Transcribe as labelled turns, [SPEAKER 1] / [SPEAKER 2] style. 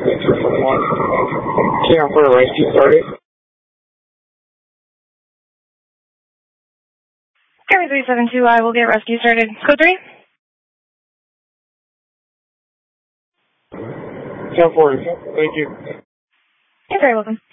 [SPEAKER 1] Cam for a rescue started.
[SPEAKER 2] Gary 372, I will get rescue started. Code 3?
[SPEAKER 1] Cam 4, thank you.
[SPEAKER 2] You're very welcome.